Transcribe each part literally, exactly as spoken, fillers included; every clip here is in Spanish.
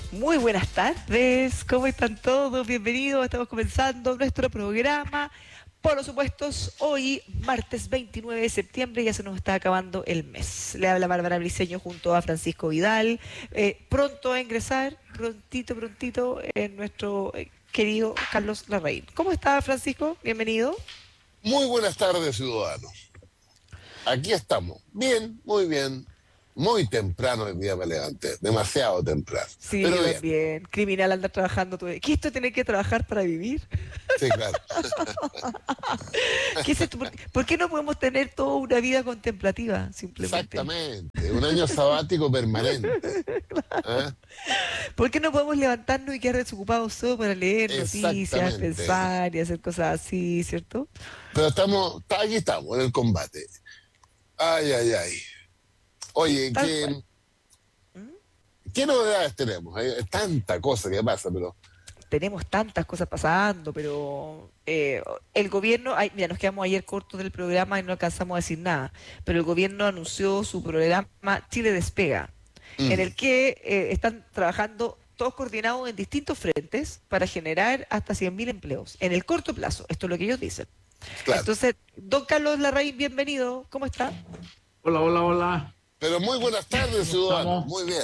Muy buenas tardes, ¿cómo están todos? Bienvenidos, estamos comenzando nuestro programa. Por los supuestos, hoy, martes veintinueve de septiembre, ya se nos está acabando el mes. Le habla Bárbara Briceño junto a Francisco Vidal, eh, pronto a ingresar, prontito, prontito, en nuestro eh, querido Carlos Larraín. ¿Cómo está, Francisco? Bienvenido. Muy buenas tardes, ciudadanos. Aquí estamos. Bien, muy bien. Muy temprano el día me levanté. Demasiado temprano. Sí, Pero yo bien. también. Criminal andar trabajando todo. ¿Qué esto tener que trabajar para vivir? Sí, claro. ¿Qué es esto? ¿Por, por qué no podemos tener toda una vida contemplativa, simplemente? Exactamente. Un año sabático permanente. ¿Ah? ¿Por qué no podemos levantarnos y quedar desocupados solo para leer noticias, Exactamente. pensar y hacer cosas así, ¿cierto? Pero estamos, está- aquí estamos, en el combate. Ay, ay, ay. Oye, Tal cual. ¿qué, ¿Mm? qué novedades tenemos? Hay tanta cosa que pasa, pero Tenemos tantas cosas pasando, pero eh, el gobierno, ay, mira, nos quedamos ayer cortos del programa y no alcanzamos a decir nada, pero el gobierno anunció su programa Chile Despega, en mm, el que eh, están trabajando todos coordinados en distintos frentes para generar hasta cien mil empleos en el corto plazo. Esto es lo que ellos dicen. claro. Entonces, don Carlos Larraín, bienvenido. ¿Cómo está? Hola, hola, hola. Pero muy buenas tardes, ¿Cómo ciudadanos. estamos? Muy bien.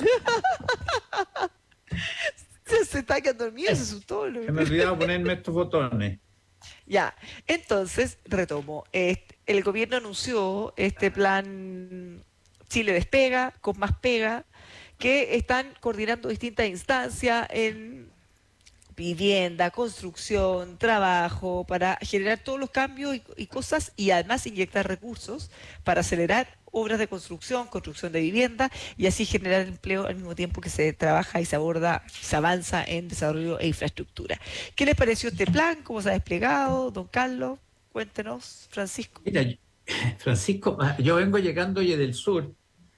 Se, se está quedando dormido, se Eh, asustó. Se me olvidaba ponerme estos botones. Ya, entonces, retomo. Este, el gobierno anunció este plan Chile Despega, con más pega, que están coordinando distintas instancias en vivienda, construcción, trabajo, para generar todos los cambios y, y cosas y además inyectar recursos para acelerar obras de construcción, construcción de vivienda y así generar empleo al mismo tiempo que se trabaja y se aborda, se avanza en desarrollo e infraestructura. ¿Qué les pareció este plan? ¿Cómo se ha desplegado? Don Carlos, cuéntenos, Francisco. Mira, yo- Francisco, ah, yo vengo llegando hoy del sur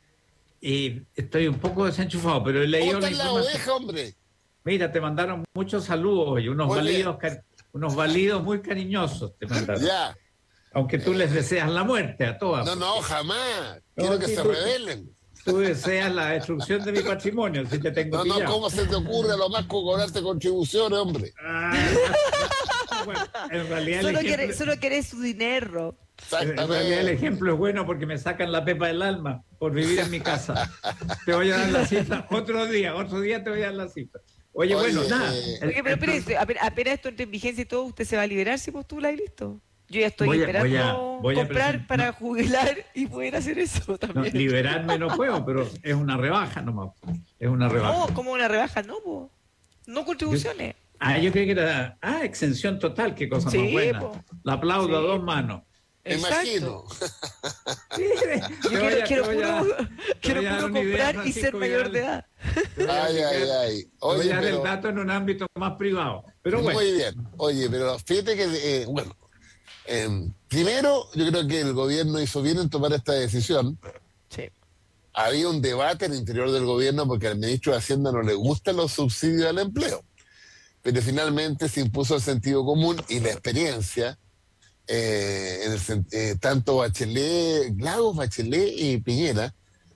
y estoy un poco desenchufado, pero he ¿Cómo leído la está la información. oveja, hombre? Mira, te mandaron muchos saludos hoy, unos Muy bien. balidos, cari- unos balidos muy cariñosos te mandaron. Ya. Aunque tú les deseas la muerte a todas. No, no, porque- jamás. No, Quiero que sí, se tú, rebelen. tú deseas la destrucción de mi patrimonio, si te tengo No, no, pillado. ¿cómo se te ocurre a lo más co- cobrarte contribuciones, hombre? Ah, bueno, en realidad el Solo ejemplo, quiere, solo quiere su dinero. En realidad el Exactamente. ejemplo es bueno porque me sacan la pepa del alma por vivir en mi casa. Te voy a dar la cita otro día, otro día te voy a dar la cita. Oye, Oye, bueno, nada. eh, el- Oye, pero el pro- espérese, apenas, apenas esto entre en vigencia y todo, usted se va a liberar si postula y listo. Yo ya estoy voy a, voy a, esperando voy a comprar presen- para no, jubilar y poder hacer eso no, también. liberarme no puedo, pero es una rebaja nomás. Es una rebaja. No, como una rebaja, no, po. No Yo- contribuciones. ah, yo creí que era. Ah, exención total, qué cosa más Sí, buena. po. La aplaudo a Sí. dos manos. Me Exacto. imagino. Sí, Yo te quiero, voy a- quiero te voy a- puro, te quiero voy a dar puro una idea, comprar y ser Francisco mayor Vidal. de edad. Te voy a Ay, ay, explicar- ay. te voy Oye, a dar el pero. dato en un ámbito más privado. Pero bueno. Muy bien. Oye, pero fíjate que, eh, bueno, eh, primero, yo creo que el gobierno hizo bien en tomar esta decisión. Sí. Había un debate en el interior del gobierno porque al ministro de Hacienda no le gustan los subsidios al empleo. Pero finalmente se impuso el sentido común y la experiencia. Eh, en el sen- eh, tanto Bachelet, Lagos, Bachelet y Piñera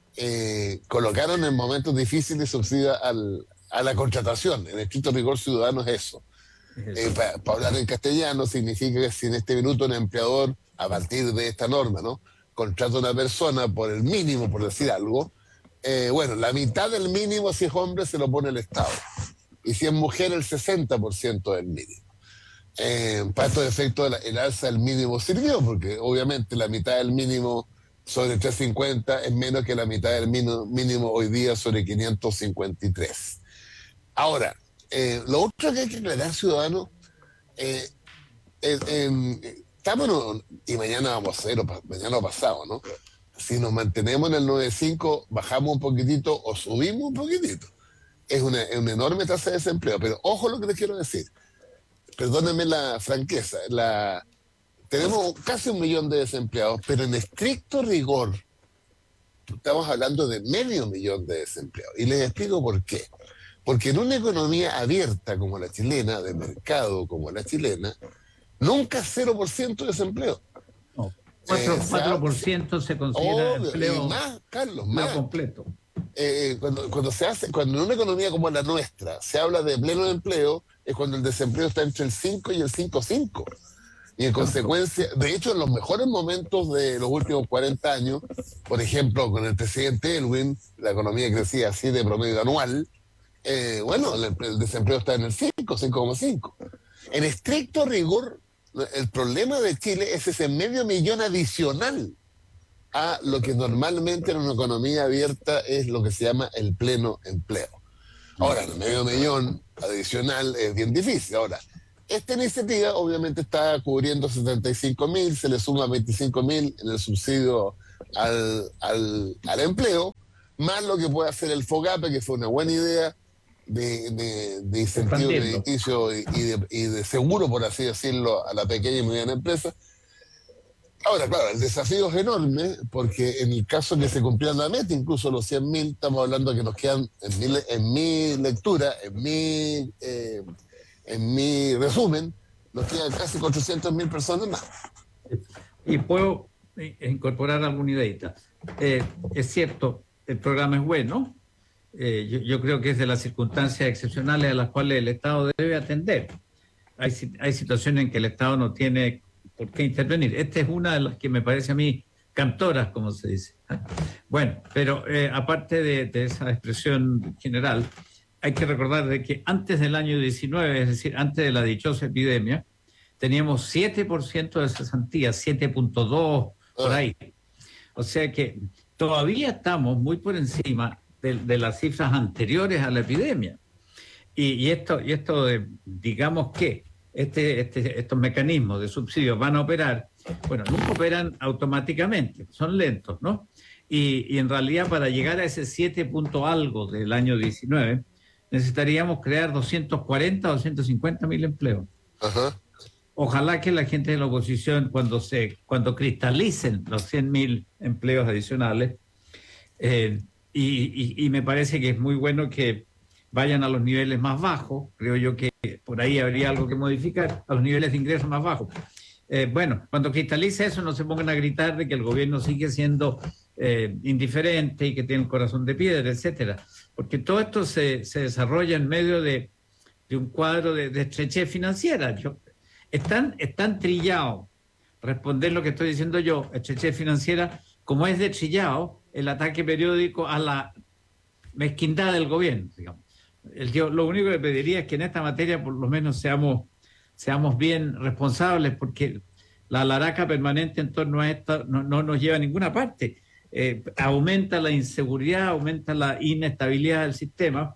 eh, colocaron en momentos difíciles subsidios al, a la contratación. En estricto rigor ciudadano es eso. Eh, Para hablar en castellano significa que si en este minuto un empleador, a partir de esta norma, ¿no?, contrata a una persona por el mínimo, por decir algo, eh, bueno, la mitad del mínimo si es hombre se lo pone el Estado. Y si es mujer, el sesenta por ciento del mínimo. Eh, para estos efectos, el, el alza del mínimo sirvió, porque obviamente la mitad del mínimo sobre trescientos cincuenta es menos que la mitad del mínimo, mínimo hoy día sobre quinientos cincuenta y tres. Ahora, eh, lo otro que hay que aclarar, ciudadanos, eh, eh, eh, estamos, en- y mañana vamos a hacer, o pa- mañana o pasado, ¿no? Si nos mantenemos en el nueve punto cinco, bajamos un poquitito o subimos un poquitito. Es una, es una enorme tasa de desempleo, pero ojo lo que les quiero decir. Perdónenme la franqueza, la, tenemos casi un millón de desempleados, pero en estricto rigor estamos hablando de medio millón de desempleados. Y les explico por qué. Porque en una economía abierta como la chilena, de mercado como la chilena, nunca cero por ciento de desempleo. No, Eh, cuatro por ciento se considera Obvio, empleo, y más, Carlos, empleo más. completo. eh, cuando, cuando se hace, cuando en una economía como la nuestra se habla de pleno empleo, es cuando el desempleo está entre el cinco y el cinco coma cinco. Y en consecuencia, de hecho, en los mejores momentos de los últimos cuarenta años, por ejemplo, con el presidente Elwin, la economía crecía así de promedio anual, eh, bueno, el, el desempleo está en el cinco, cinco coma cinco. En estricto rigor, el problema de Chile es ese medio millón adicional a lo que normalmente en una economía abierta es lo que se llama el pleno empleo. Ahora, el medio millón adicional es bien difícil. Ahora, esta iniciativa obviamente está cubriendo setenta y cinco mil, se le suma veinticinco mil en el subsidio al, al, al empleo, más lo que puede hacer el FOGAPE, que fue una buena idea de, de, de incentivo crediticio y, y, de, y de seguro, por así decirlo, a la pequeña y mediana empresa. Ahora, claro, el desafío es enorme, porque en el caso que se cumplieran la meta, incluso los cien mil, estamos hablando de que nos quedan, en mi, en mi lectura, en mi, eh, en mi resumen, nos quedan casi cuatrocientas mil personas más. Y puedo incorporar alguna ideita. Eh, es cierto, el programa es bueno. Eh, yo, yo creo que es de las circunstancias excepcionales a las cuales el Estado debe atender. Hay, hay situaciones en que el Estado no tiene por qué intervenir. Esta es una de las que me parece a mí cantoras, como se dice. Bueno, pero eh, aparte de, de esa expresión general, hay que recordar de que antes del año diecinueve, es decir, antes de la dichosa epidemia, teníamos siete por ciento de cesantía, siete punto dos por ahí. O sea que todavía estamos muy por encima de, de las cifras anteriores a la epidemia. Y, y esto, y esto de, digamos que este, este, estos mecanismos de subsidio van a operar, bueno, nunca operan automáticamente, son lentos, ¿no? Y, y en realidad para llegar a ese siete punto algo del año diecinueve, necesitaríamos crear doscientos cuarenta, doscientos cincuenta mil empleos. Ajá. Ojalá que la gente de la oposición, cuando se cuando cristalicen los cien mil empleos adicionales, eh, y, y, y me parece que es muy bueno que vayan a los niveles más bajos, creo yo que por ahí habría algo que modificar, a los niveles de ingresos más bajos. Eh, bueno, cuando cristalice eso, no se pongan a gritar de que el gobierno sigue siendo eh, indiferente y que tiene el corazón de piedra, etcétera, porque todo esto se, se desarrolla en medio de, de un cuadro de, de estrechez financiera. Yo, están, están trillados, responder lo que estoy diciendo yo, estrechez financiera, como es de trillado el ataque periódico a la mezquindad del gobierno, digamos. El, yo lo único que pediría es que en esta materia por lo menos seamos, seamos bien responsables, porque la laraca permanente en torno a esto no, no nos lleva a ninguna parte. Eh, aumenta la inseguridad, aumenta la inestabilidad del sistema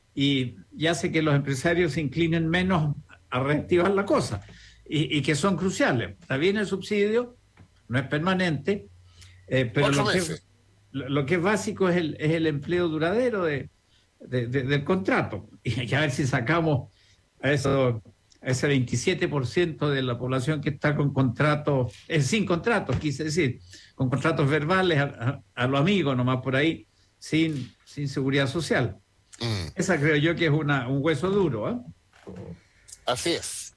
y, y hace que los empresarios se inclinen menos a reactivar la cosa y, y que son cruciales. Está bien el subsidio, no es permanente, eh, pero lo que, lo, lo que es básico es el, es el empleo duradero de, de, de, del contrato. Y a ver si sacamos a, eso, a ese veintisiete por ciento de la población que está con contratos, eh, sin contratos, quise decir, con contratos verbales a, a, a lo amigo nomás por ahí, sin, sin seguridad social. Mm. Esa creo yo que es una, un hueso duro, ¿eh? Así es.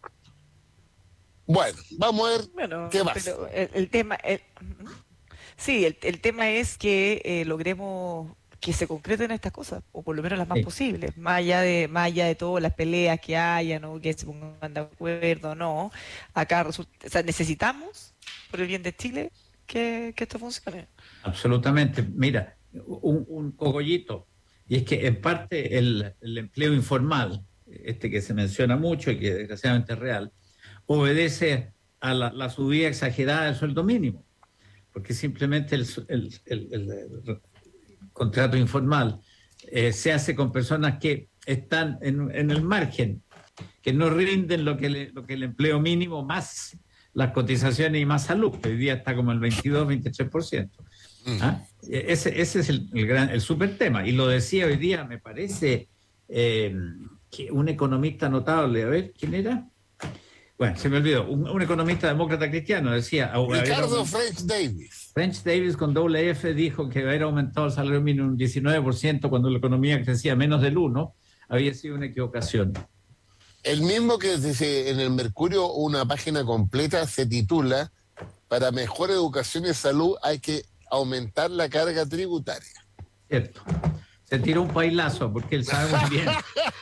Bueno, vamos a ver bueno, qué más. Pero el, el tema, el, sí, el, el tema es que eh, logremos que se concreten estas cosas, o por lo menos las más sí. posibles, más allá de más allá de todas las peleas que haya, ¿no? Que se pongan de acuerdo, no. Acá resulta, o sea, necesitamos, por el bien de Chile, que, que esto funcione. Absolutamente. Mira, un, un cogollito, y es que en parte el, el empleo informal, este que se menciona mucho y que desgraciadamente es real, obedece a la, la subida exagerada del sueldo mínimo, porque simplemente el, el, el, el, el contrato informal eh, se hace con personas que están en, en el margen, que no rinden lo que, le, lo que el empleo mínimo más las cotizaciones y más salud, que hoy día está como el veintidós, veintitrés por ciento. ¿Ah? Ese, ese es el, el, gran, el super tema, y lo decía hoy día, me parece, eh, que un economista notable, a ver, ¿quién era? Bueno, se me olvidó, un, un economista demócrata cristiano decía... Ricardo French Davis. French Davis con doble F dijo que haber aumentado el salario mínimo un diecinueve por ciento cuando la economía crecía menos del uno había sido una equivocación. El mismo que dice en el Mercurio, una página completa se titula "Para mejor educación y salud hay que aumentar la carga tributaria". Cierto. Se tiró un pailazo porque él sabe muy bien.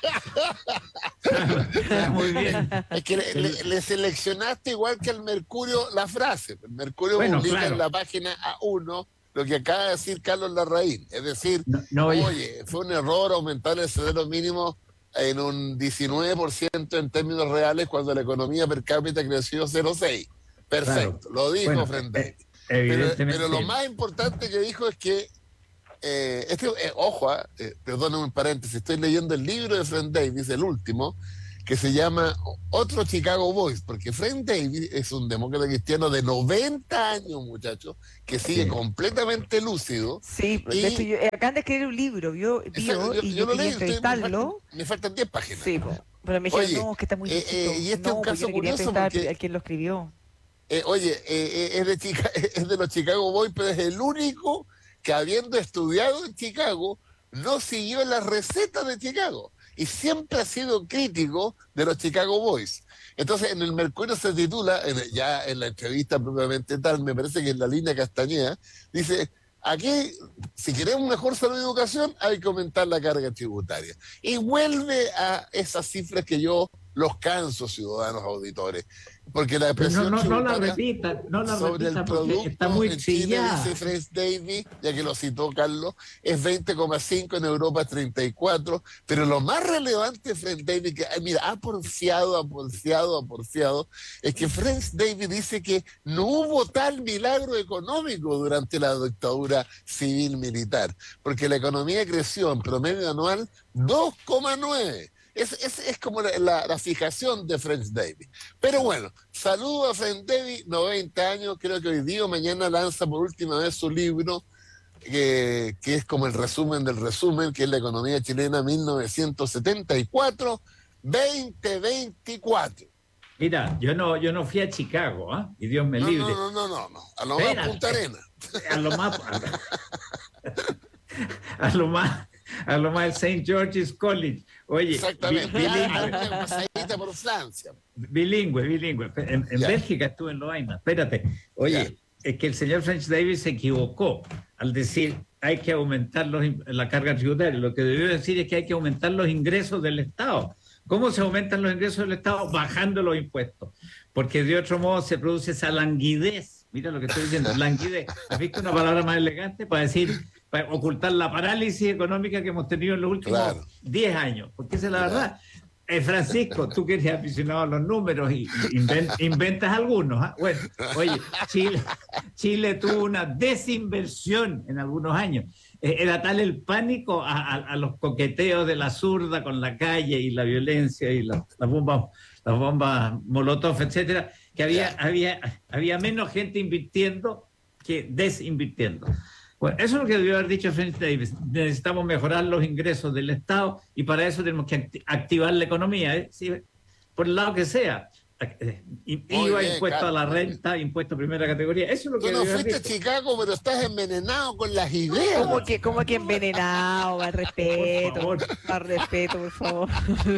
sabe muy bien. Es que le, le- le seleccionaste igual que al Mercurio la frase. El Mercurio Bueno, publica claro. en la página A uno lo que acaba de decir Carlos Larraín. Es decir, No, no, oye. oye, fue un error aumentar el salario mínimo en un diecinueve por ciento en términos reales cuando la economía per cápita creció cero coma seis. Perfecto, Claro. lo dijo Bueno, Friend eh, David. Pero, evidentemente. pero lo más importante que dijo es que, eh, este, eh, ojo, ah, eh, perdóname un paréntesis, estoy leyendo el libro de Friend Davis, el último, que se llama Otro Chicago Boys, porque Friend Davis es un demócrata cristiano de noventa años, muchachos, que sigue Sí. completamente lúcido. Sí, Y- de hecho, yo, eh, acaban de escribir un libro, vio, Exacto, vio yo, y yo yo lo quería leí, estoy- me, faltan, entrevistarlo. me faltan diez páginas. Sí, po, pero me dijeron, Oye, no, es que está muy eh, viejito. eh, y este es un No, porque caso yo no quería curioso entrevistar porque- a quien lo escribió. Eh, oye, eh, eh, es, de Chica- es de los Chicago Boys, pero es el único que habiendo estudiado en Chicago, no siguió las recetas de Chicago. Y siempre ha sido crítico de los Chicago Boys. Entonces, en el Mercurio se titula, en el- ya en la entrevista propiamente tal, me parece que en la línea Castañeda, dice, aquí, si queremos mejor salud y educación, hay que aumentar la carga tributaria. Y vuelve a esas cifras que yo los canso, ciudadanos auditores. Porque la Pero no, presión no, no la tributaria repita, no la sobre el repita porque producto está muy en Chile, trillada. dice French Davis, ya que lo citó Carlos, es veinte coma cinco, en Europa es treinta y cuatro, pero lo más relevante, French Davis, que ay, mira, ha porfiado, ha porfiado, ha porfiado, es que French Davis dice que no hubo tal milagro económico durante la dictadura civil-militar, porque la economía creció en promedio anual dos coma nueve. Es, es, es como la, la, la fijación de French Davis. Pero bueno, saludo a French Davis, noventa años, creo que hoy día o mañana lanza por última vez su libro, que, que es como el resumen del resumen, que es la economía chilena mil novecientos setenta y cuatro a veinte veinticuatro. Mira, yo no, yo no fui a Chicago, ¿ah? Y Dios me No, libre. no, no, no, no, no, a lo más Espérate. Punta Arena. A lo más, a, a lo más, a lo más el Saint George's College. Oye, Exactamente, bi- ya, bilingüe, una pasadita por Francia. bilingüe, bilingüe. En, en Ya. Bélgica estuve en Lovaina. Espérate. Oye, es que el señor French Davis se equivocó al decir hay que aumentar los, im- la carga tributaria. Lo que debió decir es que hay que aumentar los ingresos del Estado. ¿Cómo se aumentan los ingresos del Estado? Bajando los impuestos. Porque de otro modo se produce esa languidez. Mira lo que estoy diciendo, languidez. ¿Has visto una palabra más elegante para decir, para ocultar la parálisis económica que hemos tenido en los últimos Claro. diez años? Porque esa es la Claro. verdad. Eh, Francisco, tú que eres aficionado a los números y inven- inventas algunos. ¿Ah? Bueno, oye, Chile, Chile tuvo una desinversión en algunos años. Eh, era tal el pánico a, a- a los coqueteos de la zurda con la calle y la violencia y la- las bombas, las bombas Molotov, etcétera, que había, había, había menos gente invirtiendo que desinvirtiendo. Bueno, eso es lo que debió haber dicho French Davis. Necesitamos mejorar los ingresos del Estado y para eso tenemos que acti- activar la economía, ¿eh? Sí, por el lado que sea. Eh, I- Muy IVA, bien, impuesto a la Carlos. renta, impuesto a primera categoría. Eso es lo que Tú no debió haber fuiste a dicho. Chicago, pero estás envenenado con las ideas. Como que, como que envenenado, más respeto, favor. más respeto, por favor.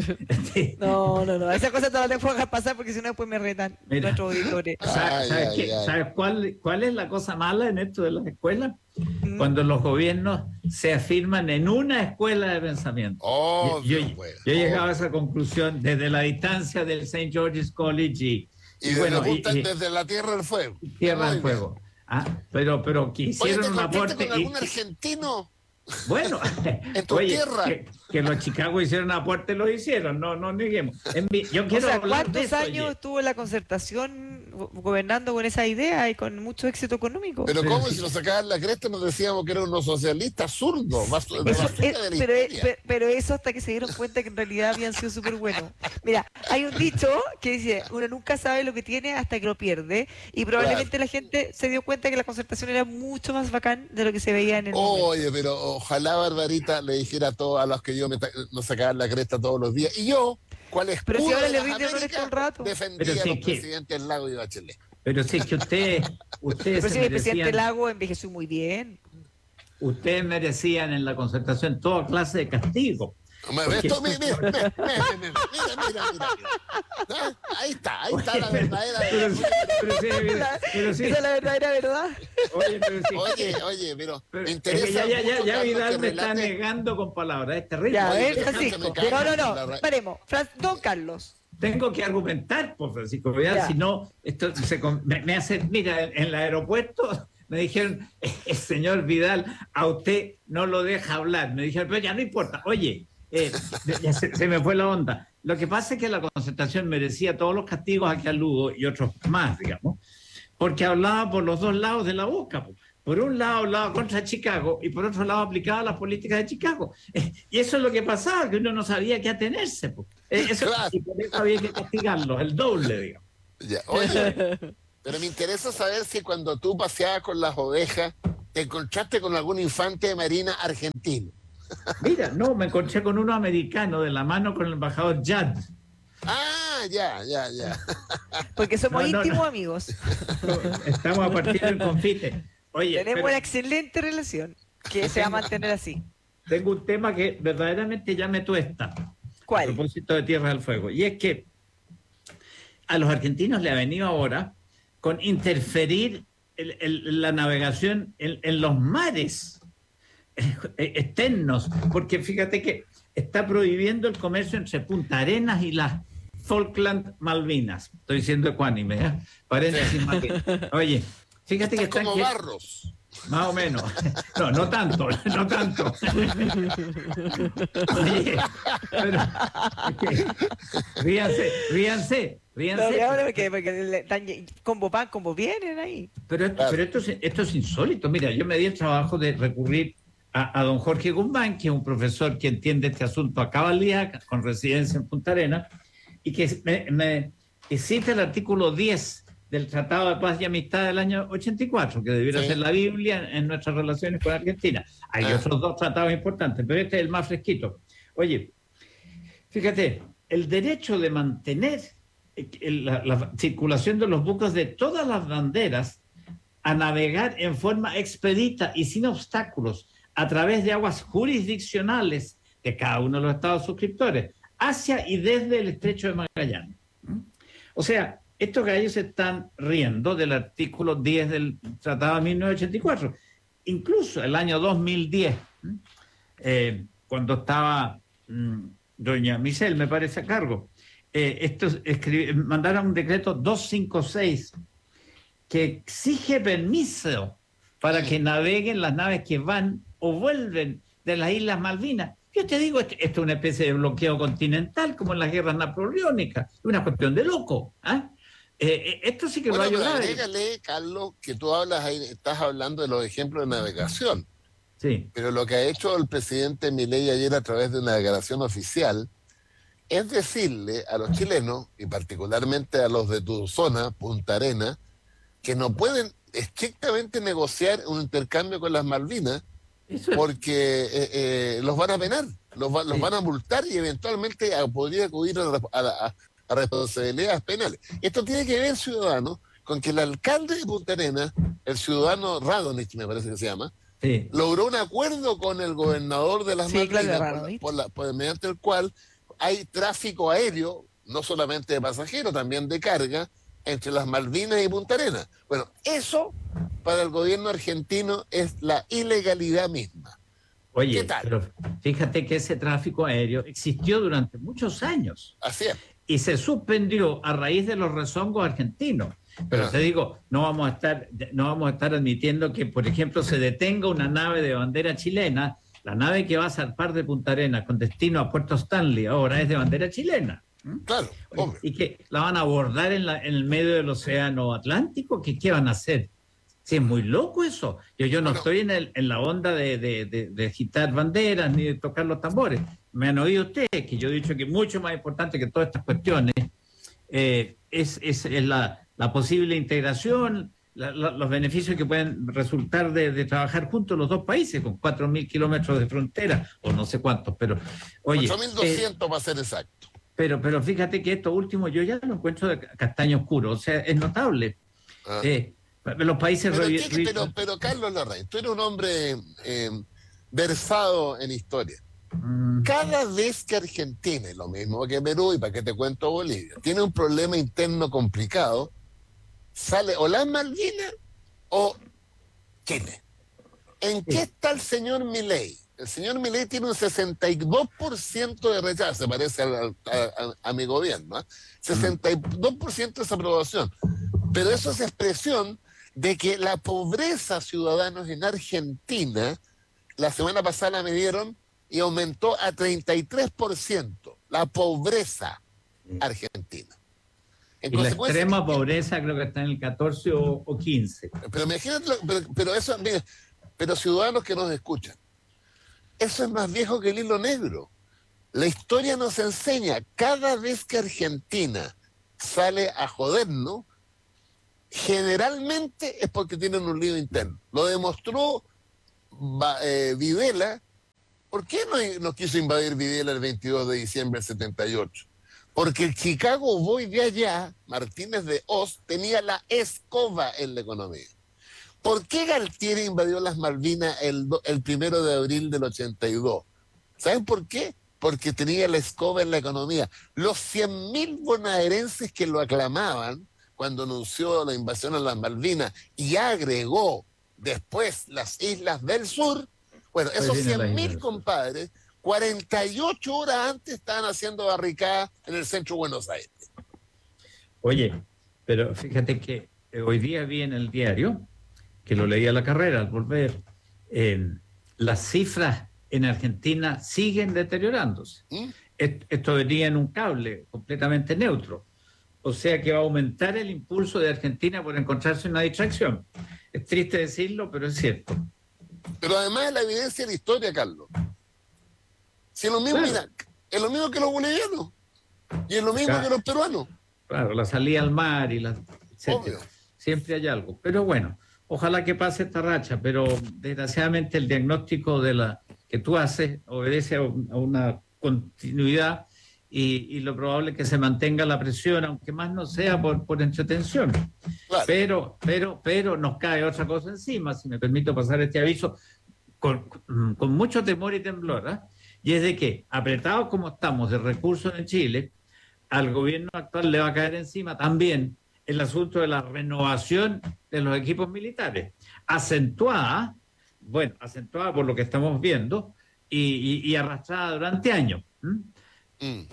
Sí. No, no, no, esa cosa te la tengo que dejar pasar porque si no después me retan Mira. nuestros auditores. ¿Sabes, Ay, sabes ay, qué? ay. ¿Sabes cuál, cuál es la cosa mala en esto de las escuelas? Mm. Cuando los gobiernos se afirman en una escuela de pensamiento. Oh, yo, Dios, yo, pues. yo he llegado a esa conclusión desde la distancia del Saint George's College y, Y, y desde, bueno, y- punta- y desde la Tierra del Fuego. Tierra Muy del Fuego. Ah, pero, pero que bien. Oye, hicieron ¿te un contactaste aporte. con y- algún argentino? bueno, En tu oye, tierra. Que, que los Chicago hicieron aporte, lo hicieron, no, no neguemos. En mi- yo O quiero sea, hablar de ¿cuántos eso, años oye. estuvo la concertación go- gobernando con esa idea y con mucho éxito económico? Pero Pero ¿cómo sí. si nos sacaban la cresta nos decíamos que eran unos socialistas zurdos? Más, Eso, más es- cerca de la pero, historia. pe- pero eso hasta que se dieron cuenta que en realidad habían sido súper buenos. Mira, hay un dicho que dice, uno nunca sabe lo que tiene hasta que lo pierde, y probablemente la gente se dio cuenta que la concertación era mucho más bacán de lo que se veía en el momento. Oye, pero ojalá Barbarita le dijera a todos a los que yo me ta- nos sacaban la cresta todos los días. Y yo, ¿cuál es Pero si ahora le rinde honores todo el rato. defendía Pero a si los es que- presidentes Lago y Bachelet. Pero sí, es que ustedes, ustedes, Pero se si el presidente merecían, Lago envejeció muy bien. ustedes merecían en la concertación toda clase de castigo. ¿Me ves tú? Mira, mira, mira, mira, mira, mira, mira, mira. ¿Ah? Ahí está, ahí está la verdadera Pero, verdad. pero sí, mira, pero sí. Esa es la verdadera verdad. Oye, pero sí. Oye, oye, pero Pero me es interesa que ya, ya, ya, mucho, ya Carlos, Vidal que me está relate- negando con palabras. Es terrible. Ya, a Oye, ver, pero Francisco. déjame caer No, no, en no. la ra- Paremos. Fran- Don Carlos. Tengo que argumentar, por Francisco Vidal, Ya. si no, esto se, con- me, me hace, mira, en, en el aeropuerto me dijeron, "Eh, señor Vidal, a usted no lo deja hablar". Me dijeron, pero ya no importa, oye, eh, ya se, se me fue la onda. Lo que pasa es que la concentración merecía todos los castigos aquí a Lugo y otros más, digamos, porque hablaba por los dos lados de la boca. Po. Por un lado hablaba contra Chicago y por otro lado aplicaba las políticas de Chicago. Eh, y eso es lo que pasaba, que uno no sabía qué atenerse. Po. Eh, eso, Claro. y por eso había que castigarlos, el doble, digamos. Ya, oye, pero me interesa saber si cuando tú paseabas con las ovejas te encontraste con algún infante de marina argentino. Mira, no, me encontré con uno americano de la mano con el embajador Judd. Ah, ya, ya, ya. Porque somos No, no, íntimos no. amigos. Estamos a partir del confite. Oye, Tenemos pero una excelente relación que se va a mantener así. tengo un tema que verdaderamente ya me tuesta. A ¿Cuál? propósito de Tierra del Fuego. Y es que a los argentinos le ha venido ahora con interferir el- el- la navegación en, en los mares eh, externos, porque fíjate que está prohibiendo el comercio entre Punta Arenas y las Falkland Malvinas. Estoy siendo ecuánime, ¿eh? Paréntesis Malvinas. Oye, fíjate que Estás están como que- Barros. más o menos. No, no tanto, no tanto. Oye, pero es que, ríanse, ríanse, ríanse. No, que ahora porque, porque le- están lle- combo pan, combo vienen ahí. Pero, esto, Claro. pero esto, es, esto es insólito. Mira, yo me di el trabajo de recurrir a, a don Jorge Guzmán, que es un profesor que entiende este asunto a cabalidad, con residencia en Punta Arenas, y que me, me cita el artículo diez del Tratado de Paz y Amistad del año ochenta y cuatro, que debiera Sí. ser la Biblia en, en nuestras relaciones con Argentina. Hay Ah. otros dos tratados importantes, pero este es el más fresquito. Oye, fíjate, el derecho de mantener eh, la, la circulación de los buques de todas las banderas a navegar en forma expedita y sin obstáculos a través de aguas jurisdiccionales de cada uno de los estados suscriptores, hacia y desde el estrecho de Magallanes. ¿Mm? O sea, estos gallos se están riendo del artículo diez del Tratado de mil novecientos ochenta y cuatro. Incluso el año dos mil diez, ¿m? eh, cuando estaba mm, doña Michelle, me parece, a cargo, eh, estos escribi- mandaron un decreto doscientos cincuenta y seis que exige permiso para que naveguen las naves que van o vuelven de las Islas Malvinas. Yo te digo, esto, esto es una especie de bloqueo continental, como en las guerras napoleónicas, una cuestión de loco. ¿ah? Eh, eh, esto sí que Bueno, va a pero ayudar. agrégale, Carlos, que tú hablas ahí, estás hablando de los ejemplos de navegación. Sí, Pero lo que ha hecho el presidente Milei ayer a través de una declaración oficial es decirle a los chilenos, y particularmente a los de tu zona, Punta Arenas, que no pueden estrictamente negociar un intercambio con las Malvinas eso es. porque eh, eh, los van a penar, los, va- los Sí. van a multar y eventualmente a- podría acudir a, la- a la- a- a responsabilidades penales. Esto tiene que ver, ciudadanos, con que el alcalde de Punta Arenas, el ciudadano Radonich, me parece que se llama, Sí. logró un acuerdo con el gobernador de las Sí, claro, Malvinas, por Radonich. la- por la- por- mediante el cual hay tráfico aéreo, no solamente de pasajeros, también de carga, entre las Malvinas y Punta Arenas. Bueno, eso para el gobierno argentino es la ilegalidad misma. Oye, ¿Qué tal? pero fíjate que ese tráfico aéreo existió durante muchos años Así es. y se suspendió a raíz de los rezongos argentinos. Pero Ah. te digo, no vamos a estar, no vamos a estar admitiendo que, por ejemplo, se detenga una nave de bandera chilena, la nave que va a zarpar de Punta Arenas con destino a Puerto Stanley ahora es de bandera chilena. ¿Mm? Claro, hombre. Y que la van a abordar en, la- en el medio del océano Atlántico, ¿qué, qué van a hacer? Sí, es muy loco eso. Yo, yo no Bueno. estoy en, el- en la onda de, de, de- de agitar banderas ni de tocar los tambores. Me han oído ustedes que yo he dicho que mucho más importante que todas estas cuestiones eh, es, es, es la, la posible integración, la- la- los beneficios que pueden resultar de, de trabajar juntos los dos países con cuatro mil kilómetros de frontera o no sé cuántos. Pero, oye, ocho mil eh, doscientos para ser exacto. pero, pero fíjate que esto último yo ya lo encuentro de castaño oscuro, o sea, es notable. Ah. Eh, los países... Pero, revi- ¿qué- pero, pero Carlos Larraín, tú eres un hombre eh, versado en historia. Mm. Cada vez que Argentina, y lo mismo que Perú, y para qué te cuento Bolivia, tiene un problema interno complicado, sale o las Malvinas o Chile. ¿En qué Sí. está el señor Milei? El señor Milei tiene un sesenta y dos por ciento de rechazo, se parece al- al- a, a mi gobierno, ¿eh? sesenta y dos por ciento de desaprobación. Pero eso es expresión de que la pobreza, ciudadanos, en Argentina, la semana pasada la midieron y aumentó a treinta y tres por ciento, la pobreza argentina. En Y la consecuencia, extrema pobreza creo que está en el catorce o, o quince. pero imagínate, lo- pero, pero eso, mire, pero ciudadanos que nos escuchan, eso es más viejo que el hilo negro. La historia nos enseña, cada vez que Argentina sale a jodernos, generalmente es porque tienen un lío interno. Lo demostró Va- eh, Videla. ¿Por qué no, no quiso invadir Videla el veintidós de diciembre del setenta y ocho? Porque el Chicago Boy de allá, Martínez de Oz, tenía la escoba en la economía. ¿Por qué Galtieri invadió las Malvinas el, do- el primero de abril del ochenta y dos? ¿Saben por qué? Porque tenía la escoba en la economía. Los cien mil bonaerenses que lo aclamaban cuando anunció la invasión a las Malvinas y agregó después las islas del sur, bueno, Pues esos viene la cien isla mil del sur. compadres, cuarenta y ocho horas antes estaban haciendo barricadas en el centro de Buenos Aires. Oye, pero fíjate que eh, hoy día vi en el diario, que lo leí a la carrera al volver, eh, las cifras en Argentina siguen deteriorándose. ¿Mm? Et- Esto venía en un cable completamente neutro. O sea que va a aumentar el impulso de Argentina por encontrarse una distracción. Es triste decirlo, pero es cierto. Pero además es la evidencia de la historia, Carlos. Si es lo mismo, Claro. mira, es lo mismo que los bolivianos y es lo mismo Acá, que los peruanos. claro, la salida al mar y la, etcétera. Obvio. Siempre hay algo. Pero bueno, ojalá que pase esta racha, pero desgraciadamente el diagnóstico de la que tú haces obedece a, un- a una continuidad y, y lo probable es que se mantenga la presión, aunque más no sea por, por entretención. Claro. Pero, pero, pero nos cae otra cosa encima, si me permito pasar este aviso, con, con mucho temor y temblor, ¿eh? Y es de que, apretados como estamos de recursos en Chile, al gobierno actual le va a caer encima también el asunto de la renovación de los equipos militares, acentuada, bueno, acentuada por lo que estamos viendo y, y, y arrastrada durante años. ¿Mm? Mm.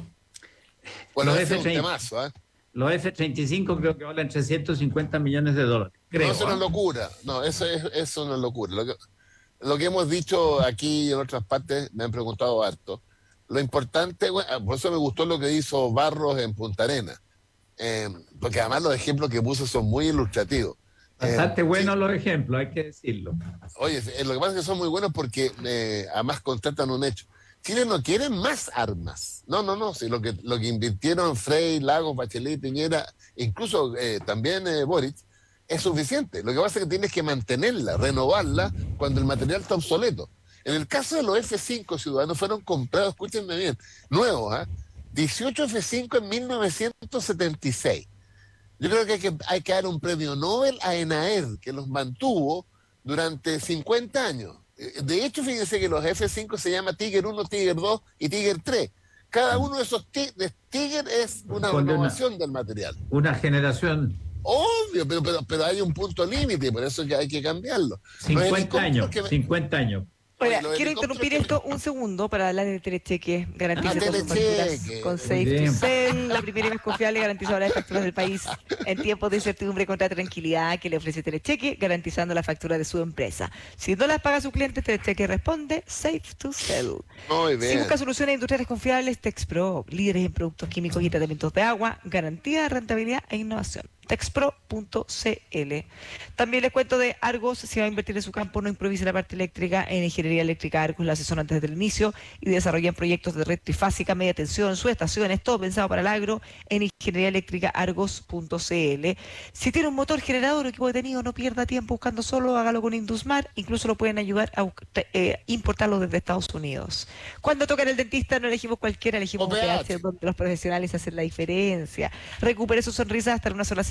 Bueno, Los ese es un F treinta temazo, ¿eh? Los F treinta y cinco creo que valen trescientos cincuenta millones de dólares. Creo, No, es una ¿eh? locura. No, eso es, eso es una locura. Lo que, lo que hemos dicho aquí y en otras partes, me han preguntado harto. Lo importante, bueno, por eso me gustó lo que hizo Barros en Punta Arenas. Eh, porque además los ejemplos que puso son muy ilustrativos. Bastante Eh, buenos sí, los ejemplos, hay que decirlo. oye, eh, lo que pasa es que son muy buenos porque eh, además contratan un hecho. Chile no quiere más armas. No, no, no. Si lo que lo que invirtieron Frei, Lagos, Bachelet, Piñera, incluso eh, también eh, Boric, es suficiente. Lo que pasa es que tienes que mantenerla, renovarla cuando el material está obsoleto. En el caso de los F cinco, ciudadanos, fueron comprados, escúchenme bien, nuevos, ¿ah? dieciocho F cinco en mil novecientos setenta y seis. Yo creo que hay, que hay que dar un premio Nobel a ENAER, que los mantuvo durante cincuenta años. Eh, De hecho, fíjense que los F cinco se llama Tiger uno, Tiger dos y Tiger tres. Cada uno de esos ti- de Tiger es una Condena. renovación del material. Una generación, Obvio, pero, pero, pero hay un punto límite, por eso es que hay que cambiarlo. Los cincuenta helicópteros años, que me- cincuenta años. Oye, Ahora, los quiero helicópteros interrumpir que- esto un segundo para hablar de telecheque. Garantiza Ah, con sus telecheque. facturas con Muy Safe bien. to Sell, la primera y más confiable garantizadora de facturas del país en tiempos de incertidumbre contra tranquilidad que le ofrece Telecheque, garantizando la factura de su empresa. Si no las paga su cliente, Telecheque responde Safe to Sell. Muy Si bien. busca soluciones industriales confiables, Texpro, líderes en productos químicos y tratamientos de agua, garantía, rentabilidad e innovación. Texpro punto c l. También les cuento de Argos, si va a invertir en su campo, no improvise la parte eléctrica. En Ingeniería Eléctrica Argos la asesoran desde el inicio y desarrollan proyectos de red trifásica, media tensión, subestaciones, todo pensado para el agro en Ingeniería Eléctrica Argos punto c l. Si tiene un motor generador o equipo detenido, no pierda tiempo buscando solo, hágalo con Indusmar, incluso lo pueden ayudar a buscar- eh, importarlo desde Estados Unidos. Cuando toca en el dentista, no elegimos cualquiera, elegimos O un P H. P H donde los profesionales hacen la diferencia. Recupere su sonrisa hasta en una sola sesión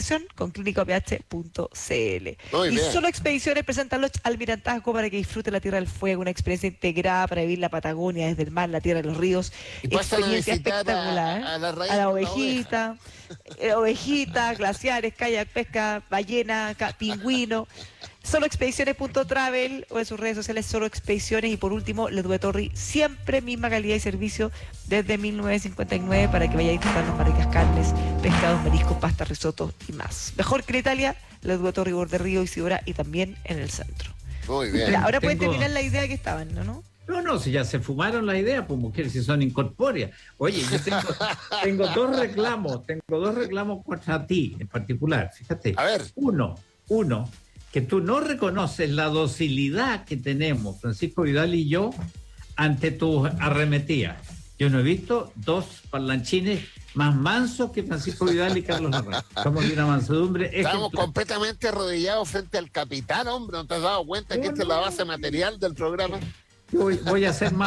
información con clínica o p h punto c l. Muy Y bien. Solo Expediciones presenta los Almirantazgo para que disfrute la Tierra del Fuego, una experiencia integrada para vivir la Patagonia desde el mar, la tierra, los ríos. Y pasan a Experiencia visitar espectacular. a, a la raíz A la de la ovejita, eh, ovejita, glaciares, kayak, pesca, ballena, ca- pingüino. Solo Expediciones punto travel o en sus redes sociales Solo Expediciones. Y por último, Les Due Torri, siempre misma calidad y servicio desde mil novecientos cincuenta y nueve para que vaya a disfrutar los más ricas carnes, pescados, mariscos, pastas, risotos y más. Mejor que en Italia, Les Due Torri, Borde Río, Isidora y también en el centro. Muy bien. Ya, ahora pueden Tengo- terminar la idea que estaban, ¿no? ¿no? No, no, si ya se fumaron la idea, pues mujeres, si son incorpóreas. Oye, yo tengo, tengo dos reclamos, tengo dos reclamos contra ti en particular. Fíjate. A ver. Uno, uno, que tú no reconoces la docilidad que tenemos, Francisco Vidal y yo, ante tus arremetidas. Yo no he visto dos parlanchines más mansos que Francisco Vidal y Carlos Larraín. Somos de una mansedumbre Estamos ejemplar. completamente arrodillados frente al capitán, hombre. ¿No te has dado cuenta que No, esta es la no. base material del programa? Voy, voy a hacer más